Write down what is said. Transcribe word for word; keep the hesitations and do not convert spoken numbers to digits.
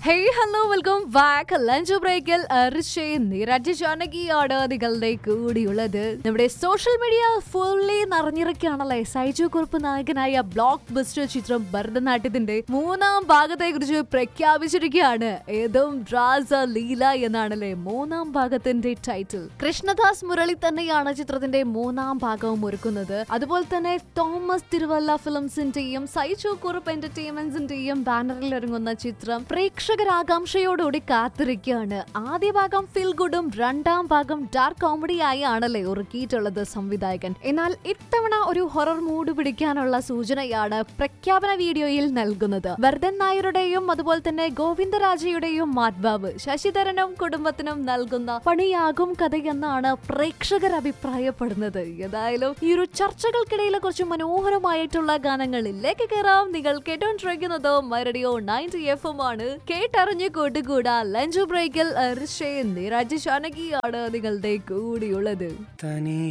Hey hello welcome back. Lunch ബ്രേക്കിൽ നിരഞ്ജ് ജാനകിയാണ് നിങ്ങളുടെ കൂടിയുള്ളത്. നമ്മുടെ social media fully നിറഞ്ഞിറക്കാണല്ലേ Saiju Kurup നായകനായ ബ്ലോക്ക് ബസ്റ്റർ ചിത്രം ഭരതനാട്യത്തിന്റെ മൂന്നാം ഭാഗത്തെ കുറിച്ച് പ്രഖ്യാപിച്ചിരിക്കുകയാണ്. ഏതും രാസ ലീല എന്നാണല്ലേ മൂന്നാം ഭാഗത്തിന്റെ ടൈറ്റിൽ. കൃഷ്ണദാസ് മുരളി തന്നെയാണ് ചിത്രത്തിന്റെ മൂന്നാം ഭാഗവും ഒരുക്കുന്നത്. അതുപോലെ തന്നെ തോമസ് തിരുവല്ല ഫിലിംസിന്റെയും സൈജു കുറുപ്പ് എന്റർടൈൻമെന്റ്സിന്റെയും ബാനറിൽ ഇറങ്ങുന്ന ചിത്രം പ്രേക്ഷ ആകാംക്ഷയോടുകൂടി കാത്തിരിക്കുകയാണ്. ആദ്യ ഭാഗം ഫീൽ ഗുഡും രണ്ടാം ഭാഗം ഡാർക്ക് കോമഡി ആയി ആണല്ലേ ഒരുക്കിയിട്ടുള്ളത് സംവിധായകൻ. എന്നാൽ ഇത്തവണ ഒരു ഹൊറർ മൂഡ് പിടിക്കാനുള്ള സൂചനയാണ് പ്രഖ്യാപന വീഡിയോയിൽ നൽകുന്നത്. വർദ്ധൻ നായരുടെയും അതുപോലെ തന്നെ ഗോവിന്ദരാജയുടെയും മാത്ബാബ് ശശിധരനും കുടുംബത്തിനും നൽകുന്ന പണിയാകും കഥയെന്നാണ് പ്രേക്ഷകർ അഭിപ്രായപ്പെടുന്നത്. ഏതായാലും ഈ ഒരു ചർച്ചകൾക്കിടയിൽ കുറച്ച് മനോഹരമായിട്ടുള്ള ഗാനങ്ങളിലേക്ക് കയറാം. നിങ്ങൾ കേട്ടോണ്ടിരിക്കുന്നത് my radio ninety F M ആണ്. കേട്ടറിഞ്ഞ് കൂട്ടുകൂടാ ലഞ്ച് ബ്രേക്കിൽ നിരഞ്ജ് ജാനകിയാണ് നിങ്ങളുടെ കൂടിയുള്ളത്.